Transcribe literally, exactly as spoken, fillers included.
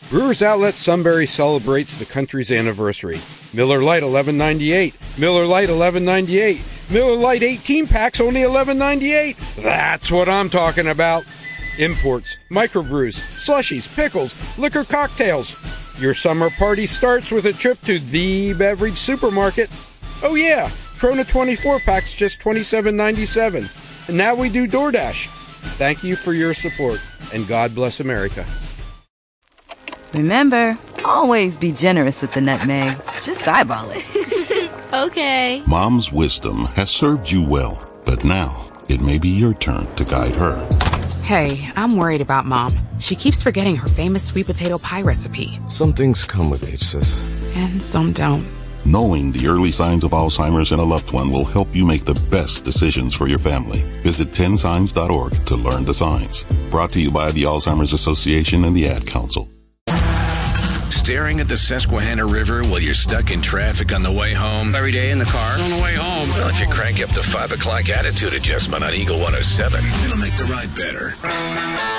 Brewers Outlet Sunbury celebrates the country's anniversary. Miller Lite eleven ninety-eight. Miller Lite eleven ninety-eight. Miller Lite eighteen packs only eleven ninety-eight. That's what I'm talking about. Imports, microbrews, slushies, pickles, liquor cocktails. Your summer party starts with a trip to the beverage supermarket. Oh yeah, Corona twenty-four packs just twenty-seven ninety-seven. And now we do DoorDash. Thank you for your support, and God bless America. Remember, always be generous with the nutmeg. Just eyeball it. Okay. Mom's wisdom has served you well, but now it may be your turn to guide her. Hey, I'm worried about Mom. She keeps forgetting her famous sweet potato pie recipe. Some things come with age, sis. And some don't. Knowing the early signs of Alzheimer's in a loved one will help you make the best decisions for your family. Visit ten signs dot org to learn the signs. Brought to you by the Alzheimer's Association and the Ad Council. Staring at the Susquehanna River while you're stuck in traffic on the way home? Every day in the car. On the way home? Well, if you crank up the five o'clock attitude adjustment on Eagle one oh seven, it'll make the ride better.